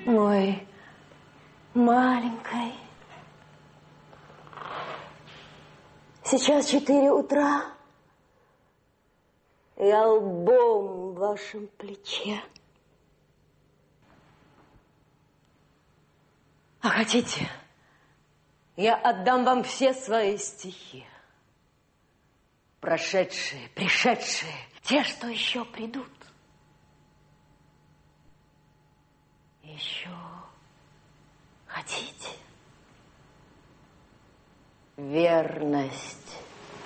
Мой маленький. Сейчас 4 утра. Я лбом в вашем плече. А хотите, я отдам вам все свои стихи. Прошедшие, пришедшие, те, что еще придут. Еще хотите? Верность